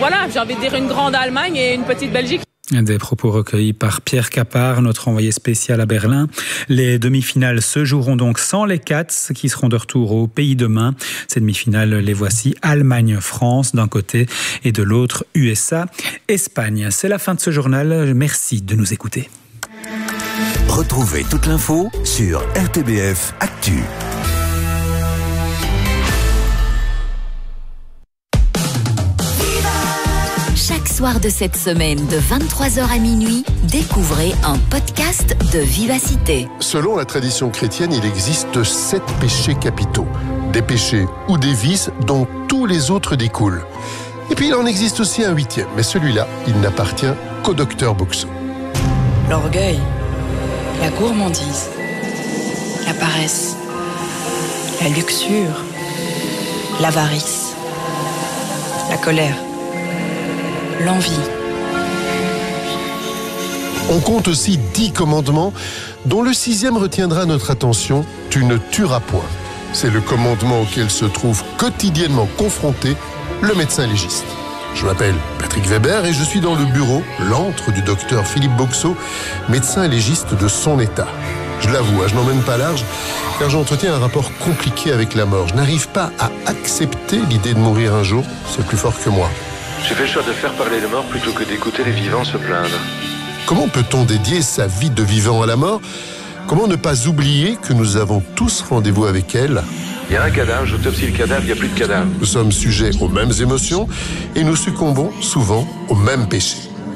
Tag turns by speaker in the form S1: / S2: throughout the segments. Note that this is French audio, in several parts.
S1: voilà, j'ai envie de dire une grande Allemagne et une petite Belgique.
S2: Des propos recueillis par Pierre Capard, notre envoyé spécial à Berlin. Les demi-finales se joueront donc sans les Cats qui seront de retour au pays demain. Ces demi-finales, les voici: Allemagne-France d'un côté et de l'autre USA-Espagne. C'est la fin de ce journal. Merci de nous écouter.
S3: Retrouvez toute l'info sur RTBF Actu.
S4: Chaque soir de cette semaine, de 23h à minuit, découvrez un podcast de Vivacité.
S5: Selon la tradition chrétienne, il existe 7 péchés capitaux. Des péchés ou des vices dont tous les autres découlent. Et puis il en existe aussi un 8e, mais celui-là, il n'appartient qu'au docteur Boxo.
S6: L'orgueil, la gourmandise, la paresse, la luxure, l'avarice, la colère, l'envie.
S5: On compte aussi 10 commandements, dont le 6e retiendra notre attention: tu ne tueras point. C'est le commandement auquel se trouve quotidiennement confronté le médecin légiste. Je m'appelle Patrick Weber et je suis dans le bureau, l'antre du docteur Philippe Boxo, médecin légiste de son état. Je l'avoue, je n'emmène pas large, car j'entretiens un rapport compliqué avec la mort. Je n'arrive pas à accepter l'idée de mourir un jour, c'est plus fort que moi.
S7: J'ai fait le choix de faire parler les morts plutôt que d'écouter les vivants se plaindre.
S5: Comment peut-on dédier sa vie de vivant à la mort ? Comment ne pas oublier que nous avons tous rendez-vous avec elle ?
S7: Il y a un cadavre, j'autopsie le cadavre, il n'y a plus de cadavre.
S5: Nous sommes sujets aux mêmes émotions et nous succombons souvent aux mêmes péchés.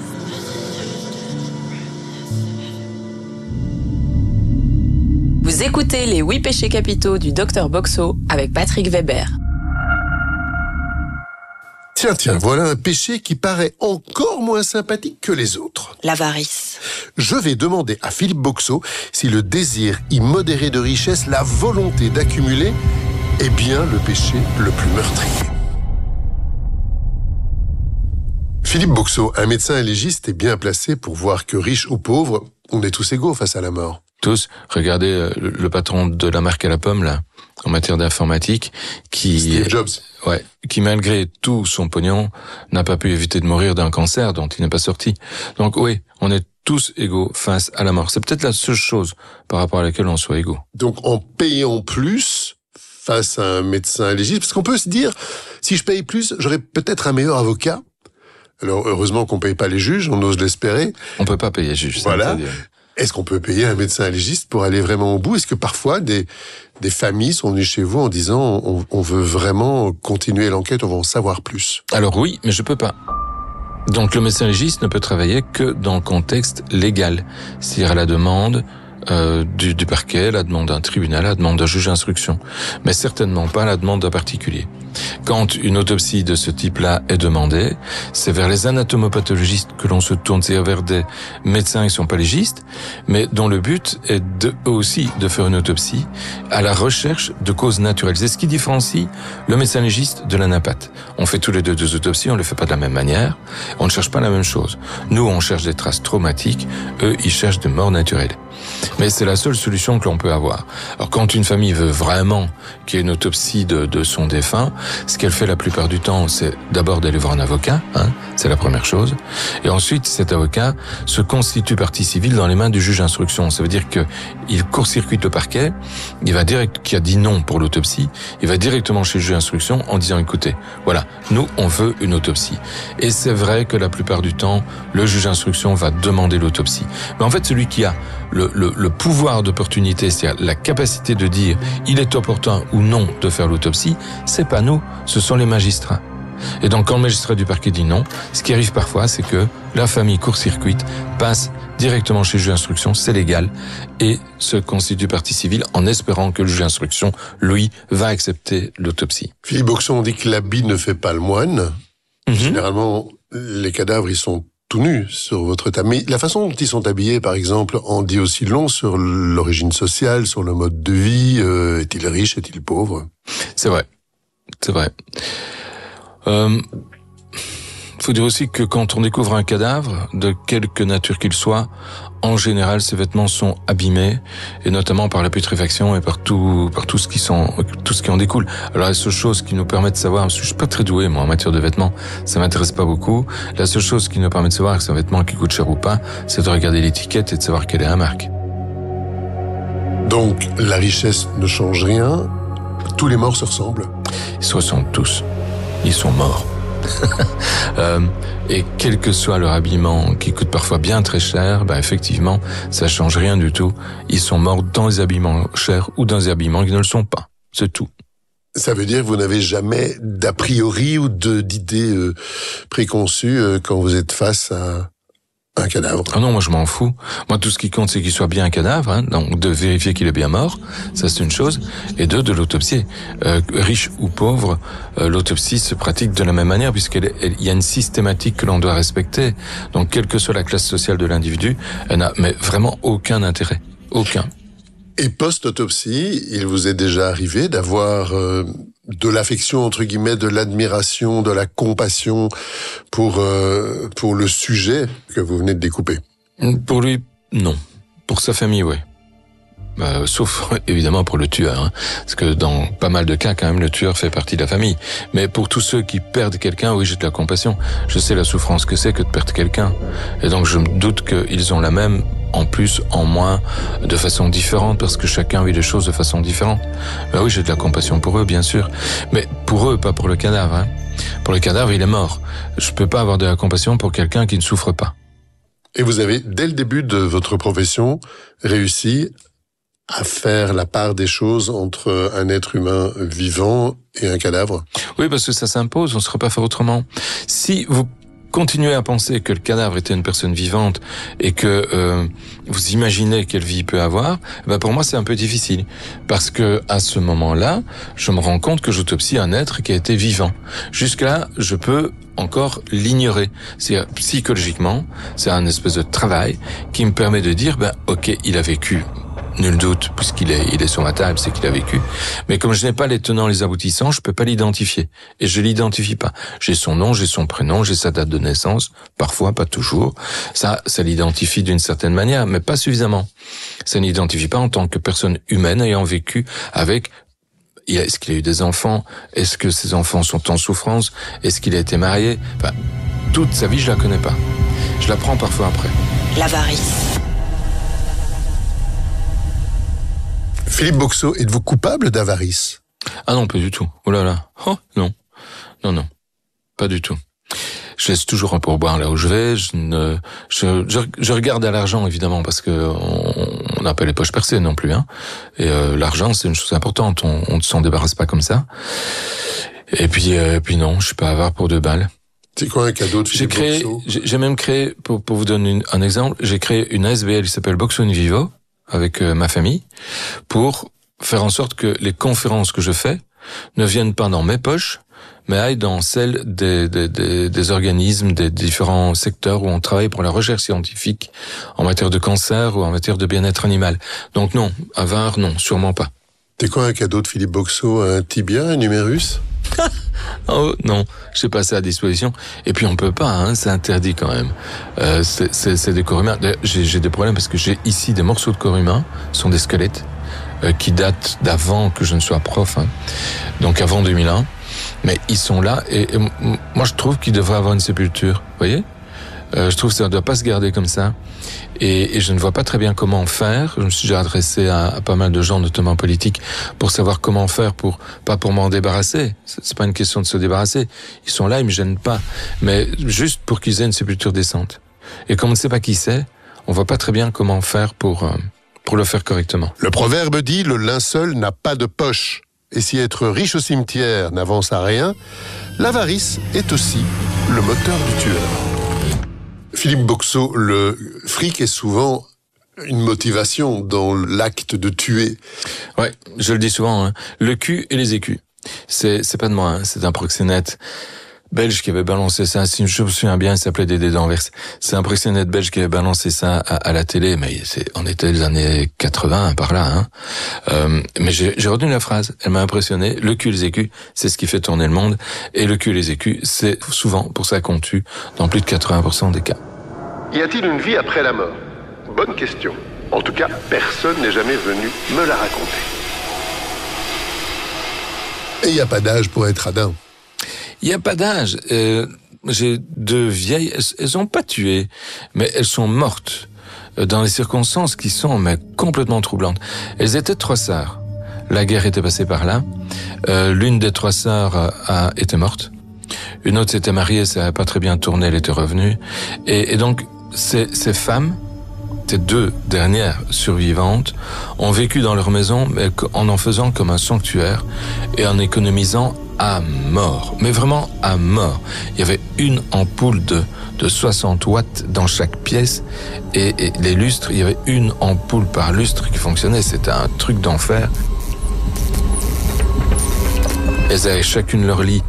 S6: Vous écoutez les 8 péchés capitaux du docteur Boxo avec Patrick Weber.
S5: Tiens, voilà un péché qui paraît encore moins sympathique que les autres.
S6: L'avarice.
S5: Je vais demander à Philippe Boxo si le désir immodéré de richesse, la volonté d'accumuler, est bien le péché le plus meurtrier. Philippe Boxo, un médecin légiste, est bien placé pour voir que riche ou pauvre, on est tous égaux face à la mort.
S8: Tous. Regardez le patron de la marque à la pomme, là, en matière d'informatique,
S5: Steve Jobs.
S8: Ouais, qui malgré tout son pognon, n'a pas pu éviter de mourir d'un cancer dont il n'est pas sorti. Donc oui, on est tous égaux face à la mort. C'est peut-être la seule chose par rapport à laquelle on soit égaux.
S5: Donc en payant plus face à un médecin légiste, parce qu'on peut se dire, si je paye plus, j'aurai peut-être un meilleur avocat. Alors heureusement qu'on paye pas les juges, on ose l'espérer.
S8: On peut pas payer les juges.
S5: Voilà. Est-ce qu'on peut payer un médecin légiste pour aller vraiment au bout ? Est-ce que parfois des familles sont venues chez vous en disant on veut vraiment continuer l'enquête, on veut en savoir plus ?
S8: Alors oui, mais je peux pas. Donc le médecin légiste ne peut travailler que dans le contexte légal, c'est-à-dire à la demande du parquet, la demande d'un tribunal, la demande d'un juge d'instruction, mais certainement pas la demande d'un particulier. Quand une autopsie de ce type-là est demandée, c'est vers les anatomopathologistes que l'on se tourne, c'est vers des médecins qui sont pas légistes, mais dont le but est eux aussi de faire une autopsie à la recherche de causes naturelles. C'est ce qui différencie le médecin légiste de l'anapathe. On fait tous les deux autopsies, on les fait pas de la même manière, on ne cherche pas la même chose. Nous, on cherche des traces traumatiques, eux, ils cherchent des morts naturelles. Mais c'est la seule solution que l'on peut avoir. Alors quand une famille veut vraiment qu'il y ait une autopsie de son défunt, ce qu'elle fait la plupart du temps, c'est d'abord d'aller voir un avocat, c'est la première chose. Et ensuite, cet avocat se constitue partie civile dans les mains du juge d'instruction. Ça veut dire qu'il court-circuite le parquet, qui a dit non pour l'autopsie, il va directement chez le juge d'instruction en disant écoutez, voilà, nous on veut une autopsie. Et c'est vrai que la plupart du temps, le juge d'instruction va demander l'autopsie. Mais en fait, celui qui a le pouvoir d'opportunité, c'est-à-dire la capacité de dire il est opportun ou non de faire l'autopsie, c'est pas nous, ce sont les magistrats. Et donc quand le magistrat du parquet dit non, ce qui arrive parfois, c'est que la famille court-circuite, passe directement chez le juge d'instruction, c'est légal, et se constitue partie civile en espérant que le juge d'instruction, lui, va accepter l'autopsie.
S5: Philippe Boxo, on dit que l'habit ne fait pas le moine. Généralement, les cadavres, ils sont tout nus sur votre table. Mais la façon dont ils sont habillés, par exemple, en dit aussi long sur l'origine sociale, sur le mode de vie. Est-il riche, est-il pauvre ?
S8: C'est vrai. C'est vrai. faut dire aussi que quand on découvre un cadavre, de quelque nature qu'il soit, en général, ces vêtements sont abîmés, et notamment par la putréfaction et par tout ce qui en découle. Alors, la seule chose qui nous permet de savoir, parce que je suis pas très doué, moi, en matière de vêtements, ça m'intéresse pas beaucoup. La seule chose qui nous permet de savoir que c'est un vêtement qui coûte cher ou pas, c'est de regarder l'étiquette et de savoir quelle est la marque.
S5: Donc, la richesse ne change rien. Tous les morts se ressemblent.
S8: Ils se ressemblent tous. Ils sont morts. Et quel que soit leur habillement, qui coûte parfois bien très cher, effectivement, ça change rien du tout. Ils sont morts dans les habillements chers ou dans les habillements qui ne le sont pas. C'est tout.
S5: Ça veut dire que vous n'avez jamais d'a priori ou d'idées préconçues quand vous êtes face à un cadavre?
S8: Ah non, moi je m'en fous. Moi tout ce qui compte c'est qu'il soit bien un cadavre, donc de vérifier qu'il est bien mort, ça c'est une chose, et de l'autopsier. Riche ou pauvre, l'autopsie se pratique de la même manière puisqu'il y a une systématique que l'on doit respecter. Donc quelle que soit la classe sociale de l'individu, elle n'a mais vraiment aucun intérêt. Aucun.
S5: Et post-autopsie, il vous est déjà arrivé d'avoir de l'affection, entre guillemets, de l'admiration, de la compassion pour le sujet que vous venez de découper?
S8: Pour lui, non. Pour sa famille, oui. Sauf évidemment pour le tueur, parce que dans pas mal de cas quand même le tueur fait partie de la famille. Mais pour tous ceux qui perdent quelqu'un, oui, j'ai de la compassion. Je sais la souffrance que c'est que de perdre quelqu'un, et donc je me doute qu'ils ont la même, en plus, en moins, de façon différente, parce que chacun vit les choses de façon différente. Oui, j'ai de la compassion pour eux, bien sûr, mais pour eux, pas pour le cadavre. Pour le cadavre, il est mort. Je peux pas avoir de la compassion pour quelqu'un qui ne souffre pas.
S5: Et vous avez, dès le début de votre profession, réussi à faire la part des choses entre un être humain vivant et un cadavre?
S8: Oui, parce que ça s'impose, on ne saurait pas faire autrement. Si vous continuez à penser que le cadavre était une personne vivante et que vous imaginez quelle vie il peut avoir, pour moi c'est un peu difficile. Parce que à ce moment-là, je me rends compte que j'autopsie un être qui a été vivant. Jusque-là, je peux encore l'ignorer. C'est psychologiquement, c'est un espèce de travail qui me permet de dire, ok, il a vécu. Nul doute, puisqu'il est sur ma table, c'est qu'il a vécu. Mais comme je n'ai pas les tenants, les aboutissants, je peux pas l'identifier. Et je l'identifie pas. J'ai son nom, j'ai son prénom, j'ai sa date de naissance. Parfois, pas toujours. Ça l'identifie d'une certaine manière, mais pas suffisamment. Ça n'identifie pas en tant que personne humaine ayant vécu avec. Est-ce qu'il a eu des enfants? Est-ce que ses enfants sont en souffrance? Est-ce qu'il a été marié? Toute sa vie, je la connais pas. Je la prends parfois après.
S6: L'avarice.
S5: Philippe Boxeau, êtes-vous coupable d'avarice?
S8: Ah non, pas du tout. Oh là là. Oh, non. Non. Pas du tout. Je laisse toujours un pourboire là où je vais. Je regarde à l'argent, évidemment, parce que on n'a pas les poches percées non plus, Et l'argent, c'est une chose importante. On ne s'en débarrasse pas comme ça. Et puis non, je suis pas avare pour 2 balles.
S5: C'est quoi un cadeau de Philippe Boxeau?
S8: J'ai même créé, pour vous donner un exemple, j'ai créé une ASBL qui s'appelle Boxeau in Vivo, avec ma famille, pour faire en sorte que les conférences que je fais ne viennent pas dans mes poches, mais aillent dans celles des organismes, des différents secteurs où on travaille pour la recherche scientifique en matière de cancer ou en matière de bien-être animal. Donc non, avare, non, sûrement pas.
S5: C'est quoi un cadeau de Philippe Boxeau? Un tibia, un numérus?
S8: Oh non, j'ai pas ça à disposition. Et puis on peut pas, c'est interdit quand même. C'est des corps humains. J'ai des problèmes parce que j'ai ici des morceaux de corps humains, ce sont des squelettes qui datent d'avant que je ne sois prof, donc avant 2001. Mais ils sont là et moi je trouve qu'ils devraient avoir une sépulture. Vous voyez? Je trouve que ça ne doit pas se garder comme ça. Et je ne vois pas très bien comment faire. Je me suis déjà adressé à pas mal de gens, notamment politiques, pour savoir comment faire pas pour m'en débarrasser. C'est pas une question de se débarrasser. Ils sont là, ils me gênent pas. Mais juste pour qu'ils aient une sépulture décente. Et comme on ne sait pas qui c'est, on voit pas très bien comment faire pour le faire correctement.
S5: Le proverbe dit, le linceul n'a pas de poche. Et si être riche au cimetière n'avance à rien, l'avarice est aussi le moteur du tueur. Philippe Boxeau, le fric est souvent une motivation dans l'acte de tuer.
S8: Ouais, je le dis souvent, le cul et les écus. C'est pas de moi, c'est un proxénète. Belge qui avait balancé ça, si je me souviens bien, il s'appelait Dédé d'Anvers. C'est un proxénète belge qui avait balancé ça à la télé, mais on était les années 80 par là. Mais j'ai retenu la phrase, elle m'a impressionné. Le cul et les écus, c'est ce qui fait tourner le monde. Et le cul et les écus, c'est souvent pour ça qu'on tue dans plus de 80% des cas.
S5: Y a-t-il une vie après la mort? Bonne question. En tout cas, personne n'est jamais venu me la raconter. Et il n'y a pas d'âge pour être radin.
S8: Il n'y a pas d'âge. J'ai deux vieilles, elles n'ont pas tué, mais elles sont mortes dans des circonstances qui sont complètement troublantes. Elles étaient 3 sœurs. La guerre était passée par là. L'une des 3 sœurs était morte. Une autre s'était mariée, ça n'avait pas très bien tourné, elle était revenue. Et donc, ces femmes, ces 2 dernières survivantes, ont vécu dans leur maison mais en faisant comme un sanctuaire et en économisant à mort, mais vraiment à mort. Il y avait une ampoule de 60 watts dans chaque pièce et les lustres, il y avait une ampoule par lustre qui fonctionnait. C'était un truc d'enfer. Elles avaient chacune leur lit.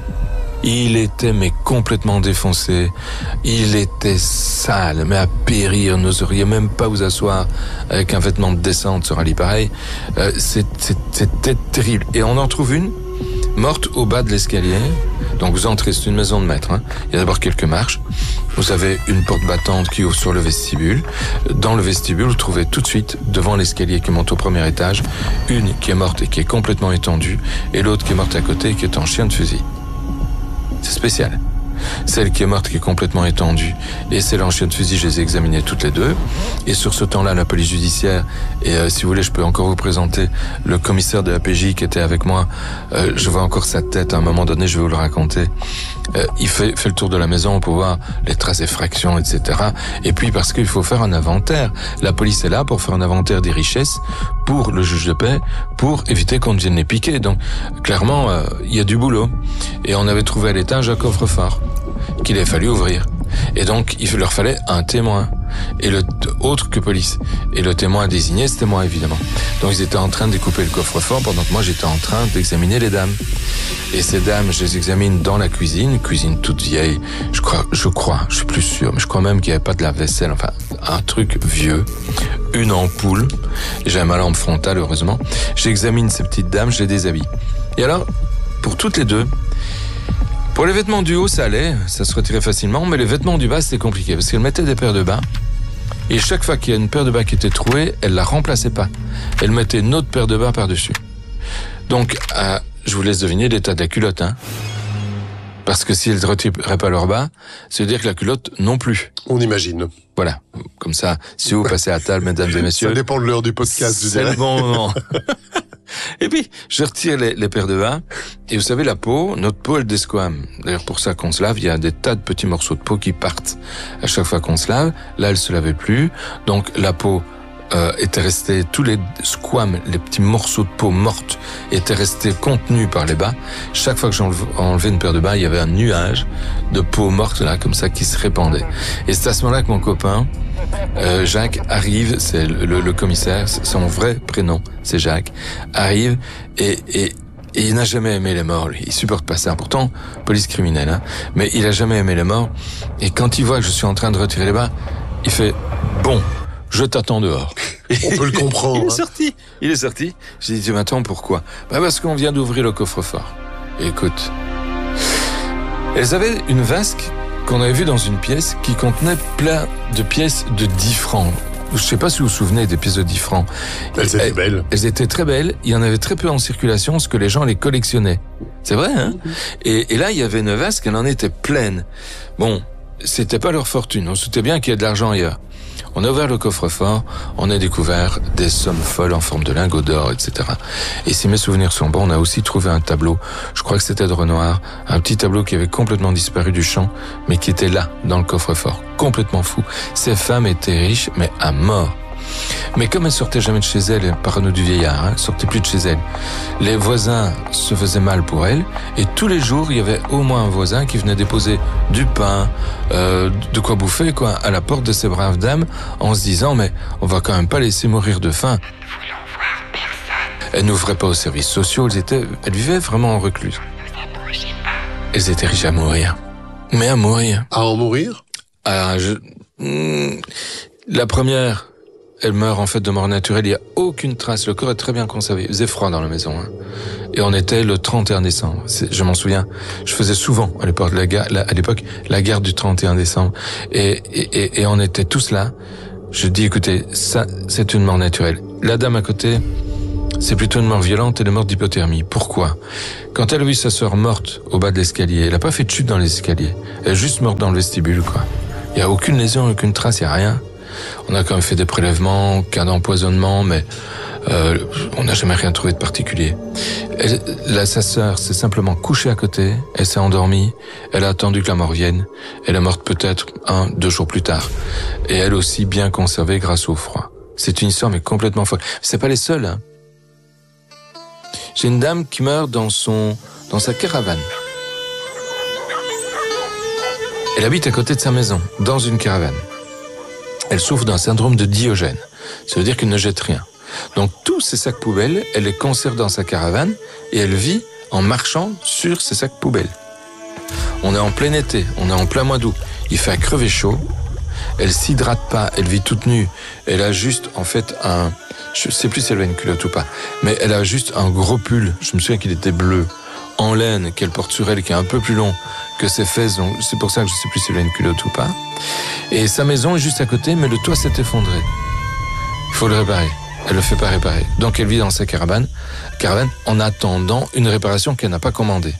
S8: Il était complètement défoncé. Il était sale, mais à périr. N'oseriez même pas vous asseoir avec un vêtement de descente sur un lit pareil. C'était terrible. Et on en trouve une morte au bas de l'escalier. Donc vous entrez, c'est une maison de maître. Il y a d'abord quelques marches. Vous avez une porte battante qui ouvre sur le vestibule. Dans le vestibule, vous trouvez tout de suite, devant l'escalier qui monte au premier étage, une qui est morte et qui est complètement étendue, et l'autre qui est morte à côté et qui est en chien de fusil. C'est spécial. Celle qui est morte, qui est complètement étendue, et celle en chien de fusil, je les ai examinées toutes les 2. Et sur ce temps-là, la police judiciaire, et si vous voulez, je peux encore vous présenter le commissaire de la PJ qui était avec moi. Je vois encore sa tête, à un moment donné, je vais vous le raconter. Il fait le tour de la maison pour voir les traces d'effraction, etc. Et puis parce qu'il faut faire un inventaire. La police est là pour faire un inventaire des richesses pour le juge de paix, pour éviter qu'on ne vienne les piquer. Donc, clairement, il y a du boulot. Et on avait trouvé à l'étage un coffre-fort qu'il avait fallu ouvrir. Et donc, il leur fallait un témoin. Et autre que police. Et le témoin désigné, c'était moi, évidemment. Donc, ils étaient en train de découper le coffre-fort pendant que moi, j'étais en train d'examiner les dames. Et ces dames, je les examine dans la cuisine toute vieille. Je suis plus sûr, mais je crois même qu'il n'y avait pas de lave-vaisselle. Enfin, un truc vieux. Une ampoule. J'ai ma lampe frontale, heureusement. J'examine ces petites dames, je les déshabille. Et alors, pour toutes les 2, pour les vêtements du haut, ça allait, ça se retirait facilement, mais les vêtements du bas, c'était compliqué, parce qu'elle mettait des paires de bas, et chaque fois qu'il y a une paire de bas qui était trouée, elle la remplaçait pas. Elle mettait une autre paire de bas par-dessus. Donc, je vous laisse deviner l'état de la culotte, Parce que si elles ne retiraient pas leurs bas, ça veut dire que la culotte non plus.
S5: On imagine.
S8: Voilà. Comme ça, si vous passez à table, mesdames et messieurs.
S5: Ça dépend de l'heure du podcast, je dirais.
S8: C'est le bon moment. Et puis, je retire les paires de bas. Et vous savez, la peau, notre peau, elle desquame. D'ailleurs, pour ça qu'on se lave, il y a des tas de petits morceaux de peau qui partent à chaque fois qu'on se lave. Là, elle se lavait plus. Donc, la peau était restée, tous les squames, les petits morceaux de peau morte étaient restés contenus par les bas. Chaque fois que j'enlevais une paire de bas, il y avait un nuage de peau morte là, comme ça, qui se répandait. Et c'est à ce moment-là que mon copain, Jacques, arrive, c'est le commissaire, son vrai prénom, c'est Jacques, arrive et il n'a jamais aimé les morts, lui. Il supporte pas ça. Pourtant, police criminelle, mais il a jamais aimé les morts. Et quand il voit que je suis en train de retirer les bas, il fait « Bon, je t'attends dehors. »
S5: On peut le comprendre.
S8: Il est sorti. J'ai dit « Tu m'attends pourquoi ?» Parce qu'on vient d'ouvrir le coffre-fort. Écoute, elles avaient une vasque qu'on avait vue dans une pièce qui contenait plein de pièces de 10 francs. Je sais pas si vous vous souvenez des pièces de 10 francs.
S5: Elles étaient belles.
S8: Elles étaient très belles. Il y en avait très peu en circulation parce que les gens les collectionnaient. C'est vrai, Et là, il y avait une vasque, elle en était pleine. Bon, c'était pas leur fortune. On se doutait bien qu'il y a de l'argent ailleurs. On a ouvert le coffre-fort, on a découvert des sommes folles en forme de lingots d'or, etc. Et si mes souvenirs sont bons, on a aussi trouvé un tableau, je crois que c'était de Renoir, un petit tableau qui avait complètement disparu du champ, mais qui était là, dans le coffre-fort, complètement fou. Ces femmes étaient riches, mais à mort. Mais comme elles sortaient jamais de chez elles, parano du vieillard, elles sortaient plus de chez elles, les voisins se faisaient mal pour elles, et tous les jours, il y avait au moins un voisin qui venait déposer du pain, de quoi bouffer, à la porte de ces braves dames, en se disant, mais on va quand même pas laisser mourir de faim. Elles n'ouvraient pas aux services sociaux, elles vivaient vraiment en recluse. elles étaient riches à mourir. Mais à mourir.
S5: À en mourir?
S8: La première, elle meurt en fait de mort naturelle. Il n'y a aucune trace. Le corps est très bien conservé. Il faisait froid dans la maison. Hein. Et on était le 31 décembre. Je m'en souviens. Je faisais souvent à l'époque la garde du 31 décembre. Et on était tous là. Je dis, écoutez, ça, c'est une mort naturelle. La dame à côté, c'est plutôt une mort violente. Elle est morte d'hypothermie. Pourquoi? Quand elle a vu sa sœur morte au bas de l'escalier, elle n'a pas fait de chute dans les escaliers. Elle est juste morte dans le vestibule, quoi. Il n'y a aucune lésion, aucune trace, il n'y a rien. On a quand même fait des prélèvements, cas d'empoisonnement, mais on n'a jamais rien trouvé de particulier. Sa sœur s'est simplement couchée à côté, elle s'est endormie, elle a attendu que la mort vienne, elle est morte peut-être 1-2 jours plus tard. Et elle aussi bien conservée grâce au froid. C'est une histoire mais complètement folle. C'est pas les seuls, hein. J'ai une dame qui meurt dans sa caravane. Elle habite à côté de sa maison, dans une caravane. Elle souffre d'un syndrome de Diogène. Ça veut dire qu'elle ne jette rien. Donc tous ces sacs poubelles, elle les conserve dans sa caravane et elle vit en marchant sur ces sacs poubelles. On est en plein été, on est en plein mois d'août. Il fait à crever chaud. Elle s'hydrate pas, elle vit toute nue. Elle a juste en fait je sais plus si elle a une culotte ou pas, mais elle a juste un gros pull. Je me souviens qu'il était bleu, en laine, qu'elle porte sur elle, qui est un peu plus long que ses fesses. Donc c'est pour ça que je sais plus si elle a une culotte ou pas. Et sa maison est juste à côté, mais le toit s'est effondré. Il faut le réparer. Elle le fait pas réparer. Donc elle vit dans sa caravane en attendant une réparation qu'elle n'a pas commandée.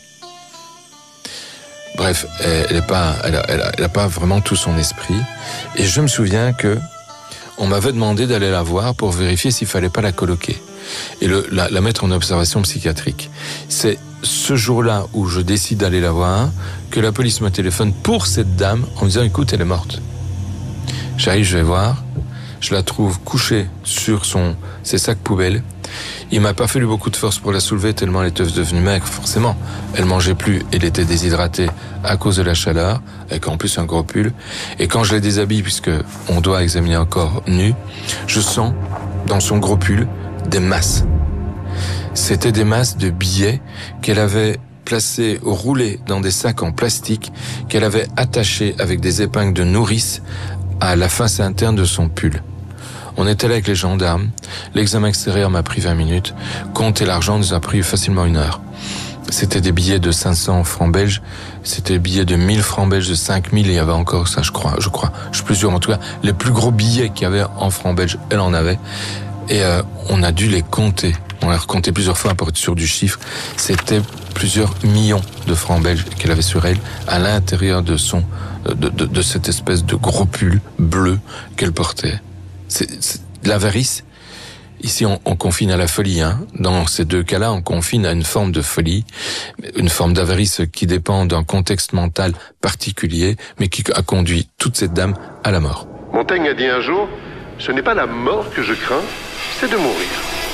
S8: Bref, elle a pas vraiment tout son esprit. Et je me souviens que on m'avait demandé d'aller la voir pour vérifier s'il fallait pas la coloquer et la mettre en observation psychiatrique. C'est ce jour-là où je décide d'aller la voir que la police me téléphone pour cette dame en me disant, écoute, elle est morte. J'arrive, je vais voir, je la trouve couchée sur ses sacs poubelles. Il m'a pas fallu beaucoup de force pour la soulever tellement elle était devenue maigre, forcément. Elle mangeait plus, elle était déshydratée à cause de la chaleur, avec en plus un gros pull. Et quand je la déshabille, puisque on doit examiner un corps nu, je sens dans son gros pull des masses. C'était des masses de billets qu'elle avait placés roulés dans des sacs en plastique, qu'elle avait attachés avec des épingles de nourrice à la face interne de son pull. On était là avec les gendarmes. L'examen extérieur m'a pris 20 minutes. Compter l'argent nous a pris facilement 1 heure. C'était des billets de 500 francs belges. C'était des billets de 1000 francs belges, de 5000. Il y avait encore ça, je crois. Je suis plus sûr. En tout cas, les plus gros billets qu'il y avait en francs belges, elle en avait. Et on a dû les compter. On l'a recompté plusieurs fois pour être sûr du chiffre. C'était plusieurs millions de francs belges qu'elle avait sur elle, à l'intérieur de cette espèce de gros pull bleu qu'elle portait. C'est l'avarice. Ici, on confine à la folie. Hein. Dans ces deux cas-là, on confine à une forme de folie, une forme d'avarice qui dépend d'un contexte mental particulier, mais qui a conduit toute cette dame à la mort.
S5: Montaigne a dit un jour, ce n'est pas la mort que je crains, c'est de mourir.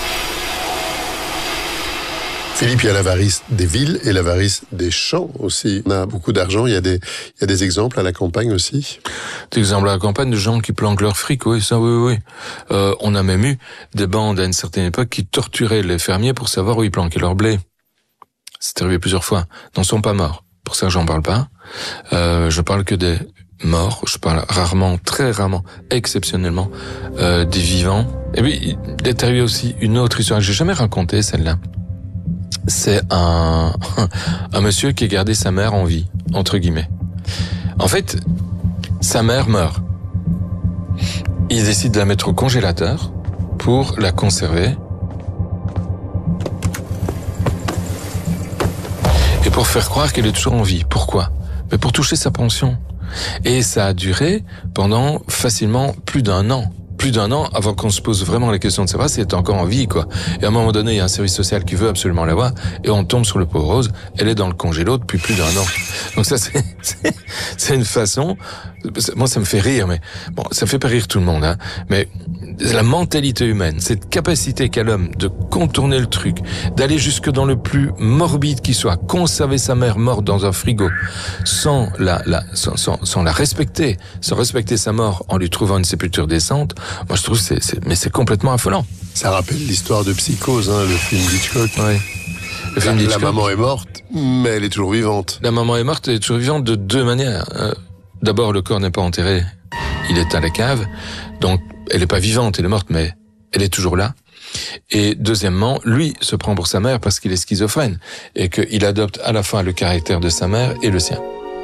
S5: Philippe, il y a l'avarice des villes et l'avarice des champs aussi. On a beaucoup d'argent, il y a des exemples à la campagne aussi.
S8: Des exemples à la campagne de gens qui planquent leur fric, oui, ça, oui. On a même eu des bandes à une certaine époque qui torturaient les fermiers pour savoir où ils planquaient leur blé. C'est arrivé plusieurs fois. Ils n'en sont pas morts. Pour ça, j'en parle pas. Je parle que des morts. Je parle rarement, très rarement, exceptionnellement, des vivants. Et puis, il est arrivé aussi une autre histoire que j'ai jamais racontée, celle-là. C'est un monsieur qui a gardé sa mère en vie, entre guillemets. En fait, sa mère meurt. Il décide de la mettre au congélateur pour la conserver et pour faire croire qu'elle est toujours en vie. Pourquoi? Mais pour toucher sa pension. Et ça a duré pendant facilement plus d'un an. Plus d'un an avant qu'on se pose vraiment la question de savoir si elle est encore en vie, quoi. Et à un moment donné, il y a un service social qui veut absolument la voir, et on tombe sur le pauvre Rose, elle est dans le congélo depuis plus d'un an. Donc ça, c'est une façon, moi ça me fait rire, mais bon, ça fait pas rire tout le monde, hein. Mais la mentalité humaine, cette capacité qu'a l'homme de contourner le truc, d'aller jusque dans le plus morbide qui soit, conserver sa mère morte dans un frigo, sans la respecter, sans respecter sa mort en lui trouvant une sépulture décente, moi je trouve mais c'est complètement affolant.
S5: Ça rappelle l'histoire de Psychose, hein, le film d'Hitchcock.
S8: Oui.
S5: La maman est morte, mais elle est toujours vivante.
S8: La maman est morte, elle est toujours vivante de deux manières. D'abord, le corps n'est pas enterré, il est à la cave, donc elle n'est pas vivante, elle est morte, mais elle est toujours là. Et deuxièmement, lui se prend pour sa mère parce qu'il est schizophrène et qu'il adopte à la fois le caractère de sa mère et le sien.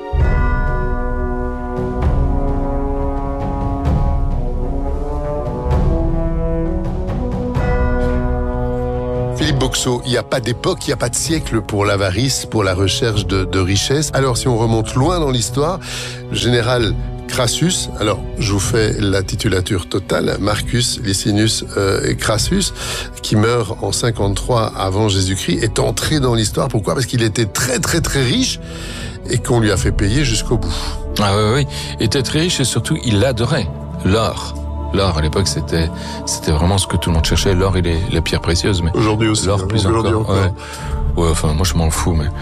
S5: Philippe Boxeau, il n'y a pas d'époque, il n'y a pas de siècle pour l'avarice, pour la recherche de richesse. Alors si on remonte loin dans l'histoire, le général Crassus, alors je vous fais la titulature totale, Marcus Licinus Crassus, qui meurt en 53 avant Jésus-Christ, est entré dans l'histoire. Pourquoi ? Parce qu'il était très très très riche et qu'on lui a fait payer jusqu'au bout.
S8: Ah oui, il était très riche et surtout il adorait l'or. L'or, à l'époque, c'était vraiment ce que tout le monde cherchait. L'or et les pierres précieuses. Mais
S5: aujourd'hui aussi.
S8: L'or plus encore. Ouais, enfin, moi, je m'en fous, mais,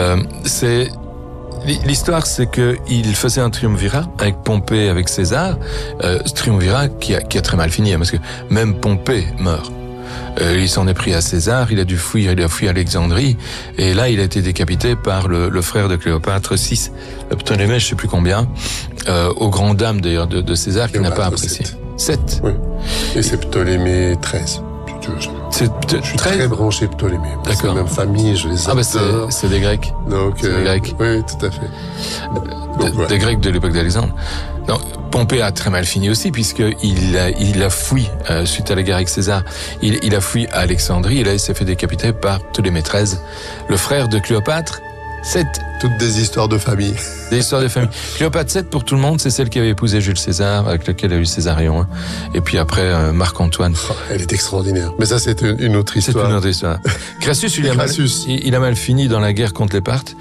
S8: l'histoire, c'est que il faisait un triumvirat avec Pompée, avec César. Ce triumvirat qui a très mal fini, parce que même Pompée meurt. Il s'en est pris à César, il a fui Alexandrie, et là, il a été décapité par le frère de Cléopâtre, 6, Ptolémée, je sais plus combien, aux grandes dames d'ailleurs de César, qui n'a pas apprécié. 7.
S5: Oui. Et c'est Ptolémée 13. Je suis très branché Ptolémée.
S8: D'accord.
S5: C'est la même famille, je les adore.
S8: C'est des Grecs.
S5: Donc,
S8: c'est des Grecs.
S5: Oui, tout à fait.
S8: Des Grecs de l'époque d'Alexandre. Non, Pompée a très mal fini aussi, puisqu'il a fui, suite à la guerre avec César, il a fui à Alexandrie, et là, il s'est fait décapiter par Ptolémée 13, le frère de Cléopâtre 7.
S5: Toutes des histoires de famille.
S8: Des histoires de famille. Cléopâtre 7, pour tout le monde, c'est celle qui avait épousé Jules César, avec laquelle il a eu Césarion. Et puis après, Marc-Antoine.
S5: Oh, elle est extraordinaire. Mais ça, c'est une autre histoire.
S8: C'est une autre histoire. Crassus, il a mal fini dans la guerre contre les Parthes,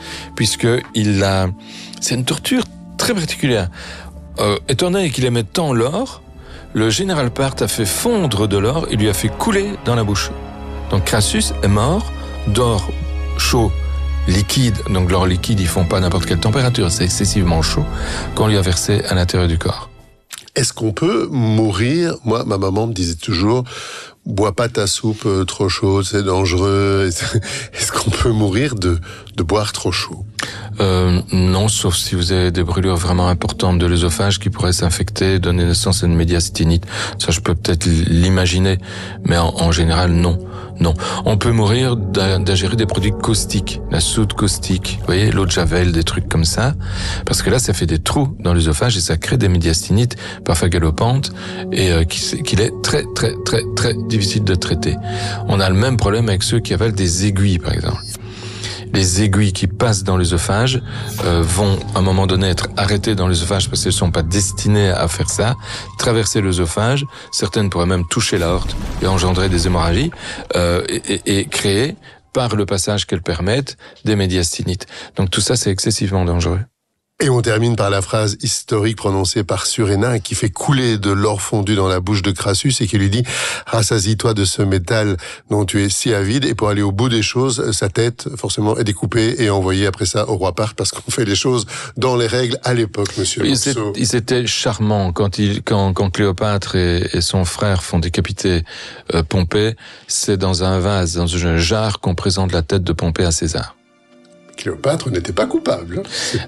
S8: c'est une torture très particulière. Étant donné qu'il aimait tant l'or, le général Parthe a fait fondre de l'or et lui a fait couler dans la bouche. Donc Crassus est mort d'or chaud, liquide. Donc l'or liquide, ils font pas n'importe quelle température, c'est excessivement chaud, qu'on lui a versé à l'intérieur du corps.
S5: Est-ce qu'on peut mourir ? Moi, ma maman me disait toujours, bois pas ta soupe trop chaude, c'est dangereux. Est-ce qu'on peut mourir de boire trop chaud ?
S8: Non, sauf si vous avez des brûlures vraiment importantes de l'œsophage qui pourraient s'infecter, donner naissance à une médiastinite. Ça, je peux peut-être l'imaginer, mais en général, non. Non. On peut mourir d'ingérer des produits caustiques, la soude caustique, vous voyez, l'eau de Javel, des trucs comme ça, parce que là, ça fait des trous dans l'œsophage et ça crée des médiastinites, parfois galopantes, et qu'il est très, très, très, très difficile de traiter. On a le même problème avec ceux qui avalent des aiguilles, par exemple. Les aiguilles qui passent dans l'œsophage vont à un moment donné être arrêtées dans l'œsophage parce qu'elles ne sont pas destinées à faire ça, traverser l'œsophage, certaines pourraient même toucher l'aorte et engendrer des hémorragies et créer, par le passage qu'elles permettent, des médiastinites. Donc tout ça, c'est excessivement dangereux.
S5: Et on termine par la phrase historique prononcée par Surénin qui fait couler de l'or fondu dans la bouche de Crassus et qui lui dit « Rassasie-toi de ce métal dont tu es si avide » et pour aller au bout des choses, sa tête, forcément, est découpée et envoyée après ça au roi Parthe parce qu'on fait les choses dans les règles à l'époque, monsieur.
S8: Ils étaient charmants quand Cléopâtre et son frère font décapiter Pompée. C'est dans un vase, dans un jarre qu'on présente la tête de Pompée à César.
S5: Cléopâtre n'était pas coupable.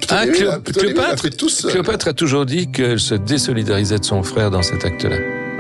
S8: Cléopâtre a toujours dit qu'elle se désolidarisait de son frère dans cet acte-là.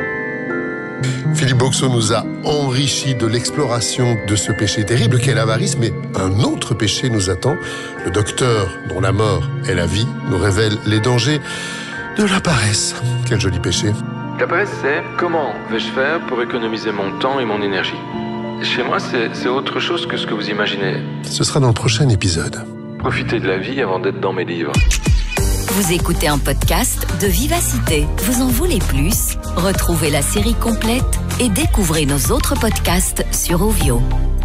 S5: Philippe Boxeau nous a enrichi de l'exploration de ce péché terrible qu'est l'avarice, mais un autre péché nous attend. Le docteur, dont la mort est la vie, nous révèle les dangers de la paresse. Quel joli péché.
S8: La paresse, c'est comment vais-je faire pour économiser mon temps et mon énergie ? Chez moi, c'est autre chose que ce que vous imaginez.
S5: Ce sera dans le prochain épisode.
S8: Profitez de la vie avant d'être dans mes livres.
S4: Vous écoutez un podcast de Vivacité. Vous en voulez plus ? Retrouvez la série complète et découvrez nos autres podcasts sur Ovio.